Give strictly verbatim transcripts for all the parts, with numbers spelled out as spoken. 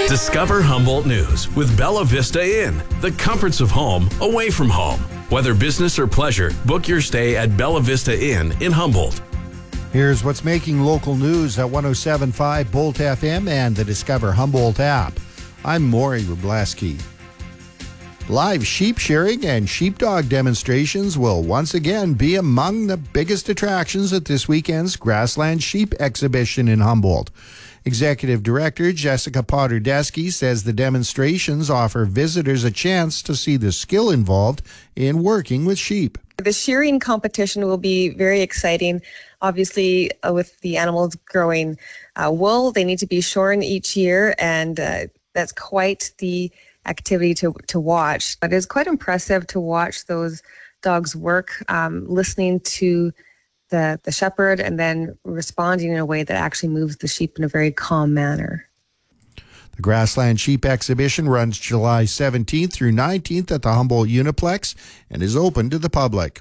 Discover Humboldt News with Bella Vista Inn, the comforts of home away from home. Whether business or pleasure, book your stay at Bella Vista Inn in Humboldt. Here's what's making local news at one oh seven point five Bolt F M and the Discover Humboldt app. I'm Maury Wrobleski. Live sheep shearing and sheepdog demonstrations will once again be among the biggest attractions at this weekend's Grassland Sheep Exhibition in Humboldt. Executive Director Jessica Potter-Desky says the demonstrations offer visitors a chance to see the skill involved in working with sheep. The shearing competition will be very exciting. Obviously, uh, with the animals growing uh, wool, they need to be shorn each year, and uh, that's quite the activity to to watch. It is quite impressive to watch those dogs work, um, listening to the, the shepherd and then responding in a way that actually moves the sheep in a very calm manner. The Grassland Sheep Exhibition runs July seventeenth through nineteenth at the Humboldt Uniplex and is open to the public.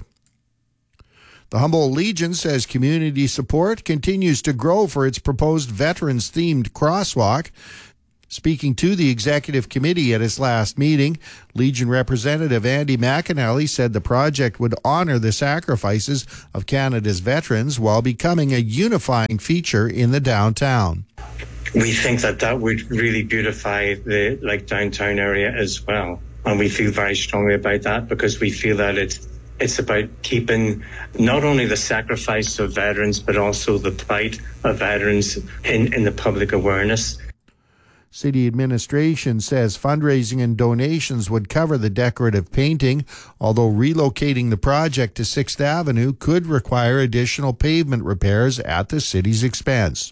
The Humboldt Legion says community support continues to grow for its proposed veterans-themed crosswalk. Speaking to the executive committee at its last meeting, Legion Representative Andy McAnally said the project would honor the sacrifices of Canada's veterans while becoming a unifying feature in the downtown. We think that that would really beautify the like downtown area as well, and we feel very strongly about that because we feel that it's it's about keeping not only the sacrifice of veterans but also the plight of veterans in, in the public awareness. City administration says fundraising and donations would cover the decorative painting, although relocating the project to sixth Avenue could require additional pavement repairs at the city's expense.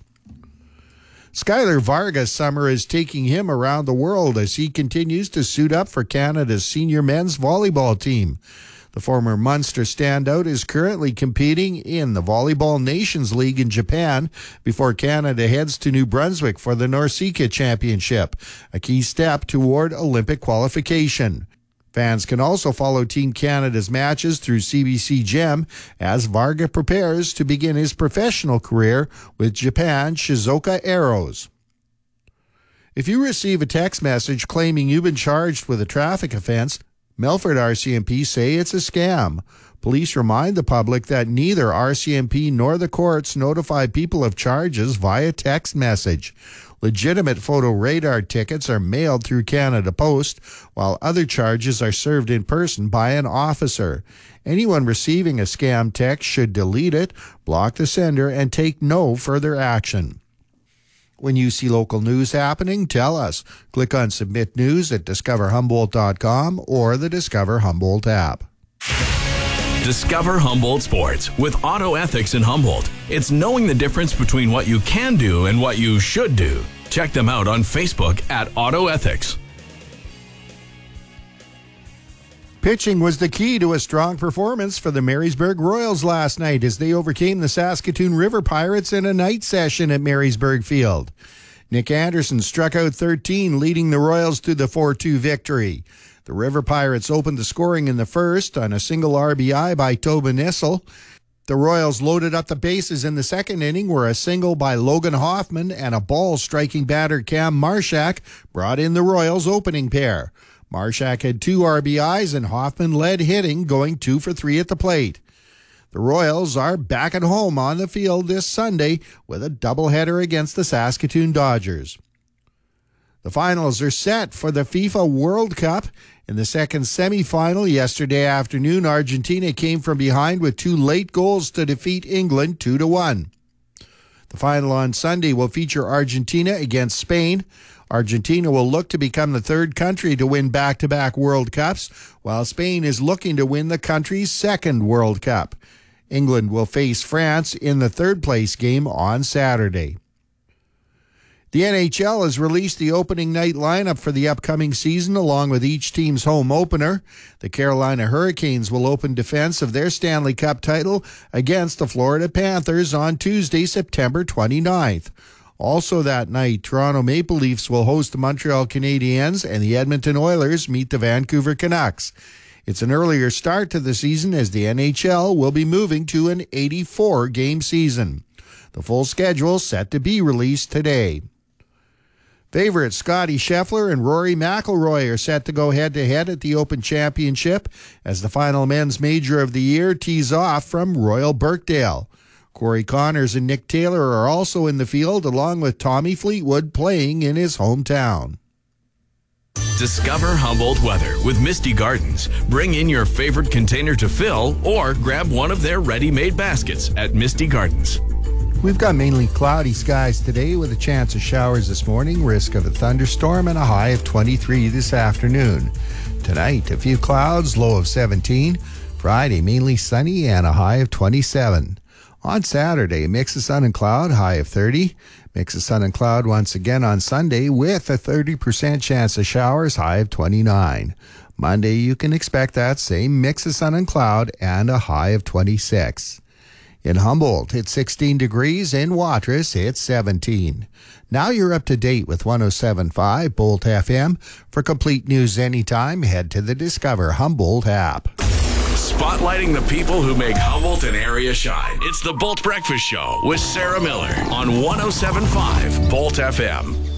Skylar Vargas' summer is taking him around the world as he continues to suit up for Canada's senior men's volleyball team. The former Munster standout is currently competing in the Volleyball Nations League in Japan before Canada heads to New Brunswick for the NORCECA Championship, a key step toward Olympic qualification. Fans can also follow Team Canada's matches through C B C Gem as Varga prepares to begin his professional career with Japan Shizuoka Arrows. If you receive a text message claiming you've been charged with a traffic offense, Melfort R C M P say it's a scam. Police remind the public that neither R C M P nor the courts notify people of charges via text message. Legitimate photo radar tickets are mailed through Canada Post, while other charges are served in person by an officer. Anyone receiving a scam text should delete it, block the sender, and take no further action. When you see local news happening, tell us. Click on Submit News at discover humboldt dot com or the Discover Humboldt app. Discover Humboldt Sports with Auto Ethics in Humboldt. It's knowing the difference between what you can do and what you should do. Check them out on Facebook at Auto Ethics. Pitching was the key to a strong performance for the Marysburg Royals last night as they overcame the Saskatoon River Pirates in a night session at Marysburg Field. Nick Anderson struck out thirteen, leading the Royals to the four two victory. The River Pirates opened the scoring in the first on a single R B I by Tobin Issel. The Royals loaded up the bases in the second inning where a single by Logan Hoffman and a ball-striking batter Cam Marshak brought in the Royals' opening pair. Marshak had two R B Is and Hoffman led hitting, going two for three at the plate. The Royals are back at home on the field this Sunday with a doubleheader against the Saskatoon Dodgers. The finals are set for the FIFA World Cup. In the second semifinal yesterday afternoon, Argentina came from behind with two late goals to defeat England two to one. The final on Sunday will feature Argentina against Spain. Argentina will look to become the third country to win back-to-back World Cups, while Spain is looking to win the country's second World Cup. England will face France in the third-place game on Saturday. The N H L has released the opening night lineup for the upcoming season along with each team's home opener. The Carolina Hurricanes will open defense of their Stanley Cup title against the Florida Panthers on Tuesday, September twenty-ninth. Also that night, Toronto Maple Leafs will host the Montreal Canadiens and the Edmonton Oilers meet the Vancouver Canucks. It's an earlier start to the season as the N H L will be moving to an eighty-four game season. The full schedule set to be released today. Favorites Scotty Scheffler and Rory McIlroy are set to go head-to-head at the Open Championship as the final men's major of the year tees off from Royal Birkdale. Corey Connors and Nick Taylor are also in the field, along with Tommy Fleetwood playing in his hometown. Discover Humboldt weather with Misty Gardens. Bring in your favorite container to fill or grab one of their ready-made baskets at Misty Gardens. We've got mainly cloudy skies today with a chance of showers this morning, risk of a thunderstorm, and a high of twenty-three this afternoon. Tonight, a few clouds, low of seventeen. Friday, mainly sunny and a high of twenty-seven. On Saturday, a mix of sun and cloud, high of thirty. Mix of sun and cloud once again on Sunday with a thirty percent chance of showers, high of twenty-nine. Monday, you can expect that same mix of sun and cloud and a high of twenty-six. In Humboldt, it's sixteen degrees. In Watrous, it's seventeen. Now you're up to date with one oh seven point five Bolt F M. For complete news anytime, head to the Discover Humboldt app. Spotlighting the people who make Humboldt and area shine. It's the Bolt Breakfast Show with Sarah Miller on one oh seven point five Bolt F M.